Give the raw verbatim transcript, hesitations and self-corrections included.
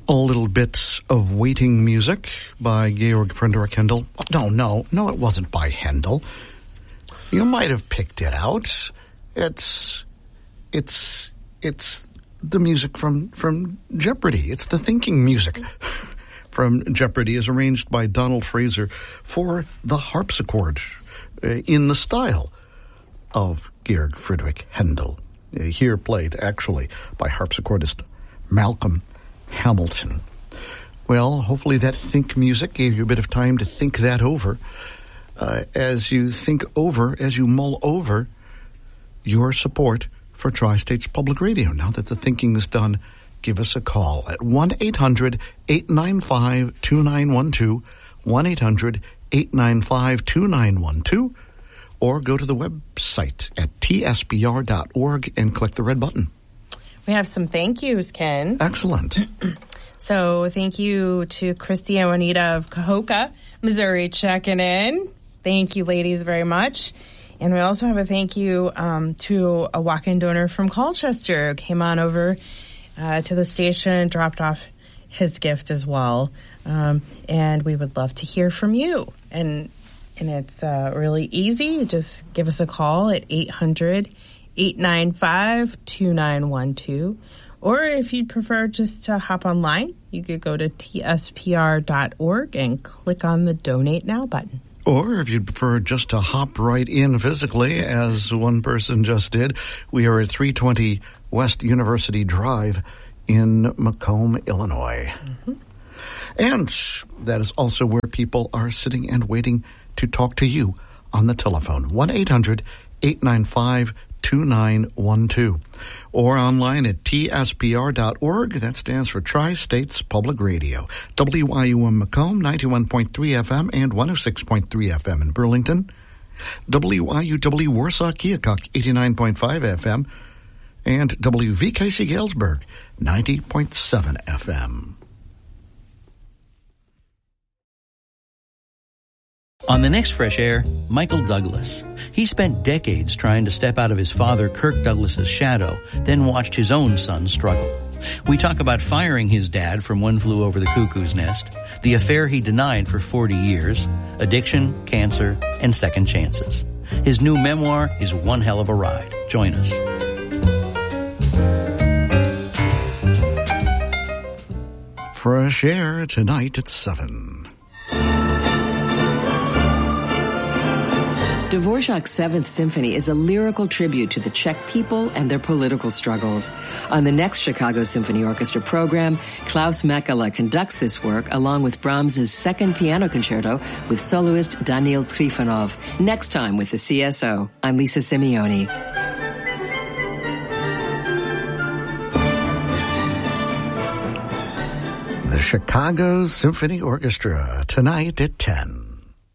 A little bit of waiting music by Georg Friedrich Händel. No, no, no, it wasn't by Händel. You might have picked it out. It's, it's, it's the music from, from Jeopardy. It's the thinking music from Jeopardy, is arranged by Donald Fraser for the harpsichord uh, in the style of Georg Friedrich Händel. Uh, here played, actually, by harpsichordist Malcolm Hamilton. Well, hopefully that think music gave you a bit of time to think that over. Uh, as you think over, as you mull over your support for Tri-States Public Radio. Now that the thinking is done, give us a call at one eight hundred eight nine five two nine one two, one eight hundred eight nine five two nine one two, or go to the website at t s b r dot org and click the red button. We have some thank yous, Ken. Excellent. So thank you to Christy and Juanita of Cahokia, Missouri, checking in. Thank you, ladies, very much. And we also have a thank you um, to a walk-in donor from Colchester who came on over uh, to the station, dropped off his gift as well. Um, and we would love to hear from you. And and it's uh, really easy. You just give us a call at eight hundred eight nine five two nine one two. Or if you'd prefer just to hop online, you could go to t s p r dot org and click on the Donate Now button. Or if you'd prefer just to hop right in physically, as one person just did, we are at three twenty West University Drive in Macomb, Illinois. Mm-hmm. And that is also where people are sitting and waiting to talk to you on the telephone. one eight hundred eight nine five two nine one two. Or online at t s p r dot org. That stands for Tri-States Public Radio. W I U M Macomb, ninety-one point three F M and one oh six point three F M in Burlington. W I U W Warsaw Keokuk, eighty-nine point five F M. And W V K C Galesburg, ninety point seven F M. On the next Fresh Air, Michael Douglas. He spent decades trying to step out of his father Kirk Douglas's shadow, then watched his own son struggle. We talk about firing his dad from One Flew Over the Cuckoo's Nest, the affair he denied for forty years, addiction, cancer, and second chances. His new memoir is one hell of a ride. Join us. Fresh Air tonight at seven. Dvorak's Seventh Symphony is a lyrical tribute to the Czech people and their political struggles. On the next Chicago Symphony Orchestra program, Klaus Mekala conducts this work along with Brahms's Second Piano Concerto with soloist Daniil Trifonov. Next time with the C S O, I'm Lisa Simeoni. The Chicago Symphony Orchestra tonight at ten.